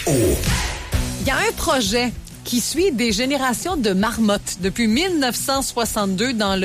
Il y a un projet qui suit des générations de marmottes depuis 1962 dans le